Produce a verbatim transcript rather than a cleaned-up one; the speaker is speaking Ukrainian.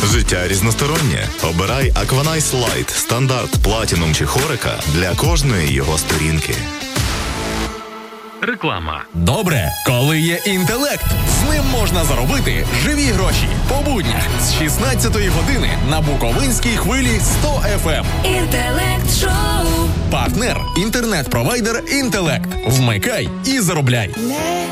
Життя різностороннє. Обирай Aquanice Light, стандарт, платінум чи хорика для кожної його сторінки. Реклама. Добре, коли є інтелект. З ним можна заробити живі гроші. По буднях з шістнадцятої години на Буковинській хвилі сто еф ем. Інтелект шоу. Партнер – інтернет-провайдер «Інтелект». Вмикай і заробляй.